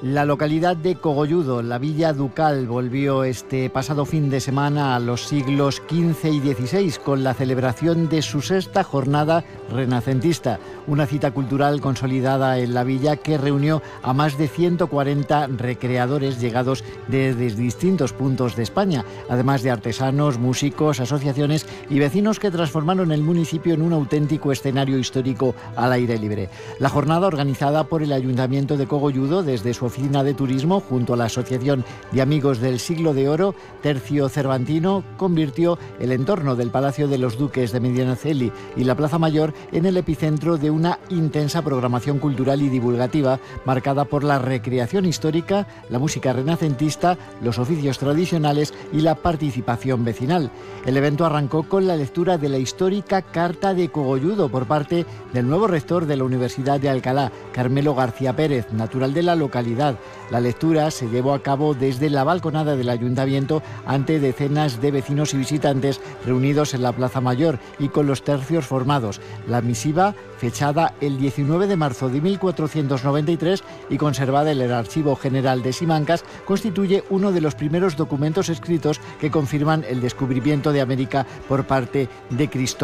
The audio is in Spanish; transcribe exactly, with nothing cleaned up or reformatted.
La localidad de Cogolludo, la villa ducal, volvió este pasado fin de semana a los siglos quince y dieciséis con la celebración de su sexta jornada renacentista, una cita cultural consolidada en la villa que reunió a más de ciento cuarenta recreadores llegados desde distintos puntos de España, además de artesanos, músicos, asociaciones y vecinos que transformaron el municipio en un auténtico escenario histórico al aire libre. La jornada, organizada por el Ayuntamiento de Cogolludo desde su oficina de turismo junto a la Asociación de Amigos del Siglo de Oro, Tercio Cervantino, convirtió el entorno del Palacio de los Duques de Medinaceli y la Plaza Mayor en el epicentro de una intensa programación cultural y divulgativa marcada por la recreación histórica, la música renacentista, los oficios tradicionales y la participación vecinal. El evento arrancó con la lectura de la histórica Carta de Cogolludo por parte del nuevo rector de la Universidad de Alcalá, Carmelo García Pérez, natural de la localidad. La lectura se llevó a cabo desde la balconada del Ayuntamiento ante decenas de vecinos y visitantes reunidos en la Plaza Mayor y con los tercios formados. La misiva, fechada el diecinueve de marzo de mil cuatrocientos noventa y tres y conservada en el Archivo General de Simancas, constituye uno de los primeros documentos escritos que confirman el descubrimiento de América por parte de Cristóbal